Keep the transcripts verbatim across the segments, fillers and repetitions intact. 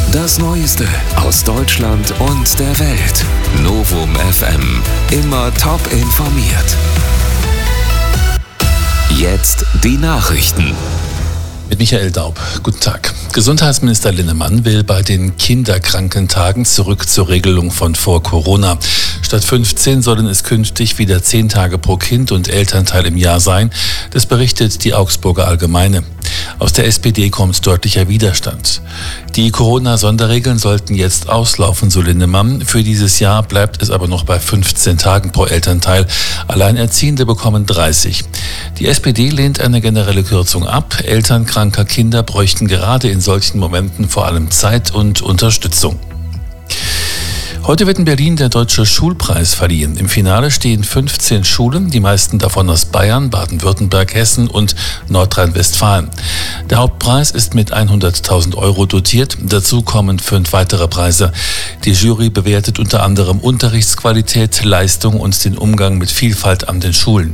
Das Neueste aus Deutschland und der Welt. Novum F M. Immer top informiert. Jetzt die Nachrichten. Mit Michael Daub. Guten Tag. Gesundheitsminister Linnemann will bei den Kinderkrankentagen zurück zur Regelung von vor Corona. Statt fünfzehn sollen es künftig wieder zehn Tage pro Kind und Elternteil im Jahr sein. Das berichtet die Augsburger Allgemeine. Aus der S P D kommt deutlicher Widerstand. Die Corona-Sonderregeln sollten jetzt auslaufen, so Linnemann. Für dieses Jahr bleibt es aber noch bei fünfzehn Tagen pro Elternteil. Alleinerziehende bekommen dreißig. Die S P D lehnt eine generelle Kürzung ab. Eltern kranker Kinder bräuchten gerade in solchen Momenten vor allem Zeit und Unterstützung. Heute wird in Berlin der Deutsche Schulpreis verliehen. Im Finale stehen fünfzehn Schulen, die meisten davon aus Bayern, Baden-Württemberg, Hessen und Nordrhein-Westfalen. Der Hauptpreis ist mit hunderttausend Euro dotiert. Dazu kommen fünf weitere Preise. Die Jury bewertet unter anderem Unterrichtsqualität, Leistung und den Umgang mit Vielfalt an den Schulen.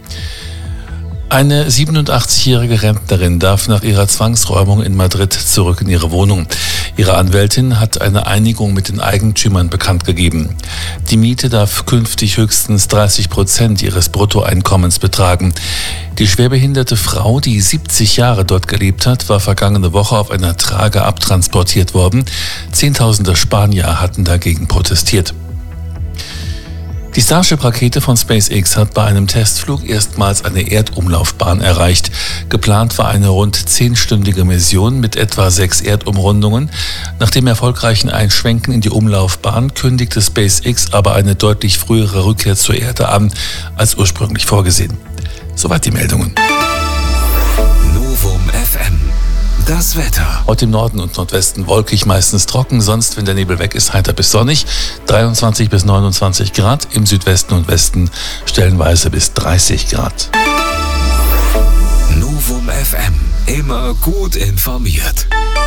Eine siebenundachtzigjährige Rentnerin darf nach ihrer Zwangsräumung in Madrid zurück in ihre Wohnung. Ihre Anwältin hat eine Einigung mit den Eigentümern bekannt gegeben. Die Miete darf künftig höchstens dreißig Prozent ihres Bruttoeinkommens betragen. Die schwerbehinderte Frau, die siebzig Jahre dort gelebt hat, war vergangene Woche auf einer Trage abtransportiert worden. Zehntausende Spanier hatten dagegen protestiert. Die Starship-Rakete von SpaceX hat bei einem Testflug erstmals eine Erdumlaufbahn erreicht. Geplant war eine rund zehnstündige Mission mit etwa sechs Erdumrundungen. Nach dem erfolgreichen Einschwenken in die Umlaufbahn kündigte SpaceX aber eine deutlich frühere Rückkehr zur Erde an, als ursprünglich vorgesehen. Soweit die Meldungen. Novum F M. Das Wetter. Heute im Norden und Nordwesten wolkig, meistens trocken, sonst, wenn der Nebel weg ist, heiter bis sonnig. dreiundzwanzig bis neunundzwanzig Grad, im Südwesten und Westen stellenweise bis dreißig Grad. Novum F M, immer gut informiert.